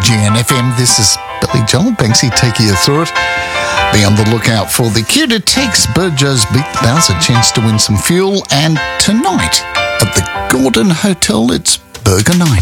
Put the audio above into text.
2GNFM, this is Billy Joel. Banksy taking you through it. Be on the lookout for the cue to takes Burjo's Beat Bowers, a chance to win some fuel. And tonight at the Gordon Hotel, it's Burger Night.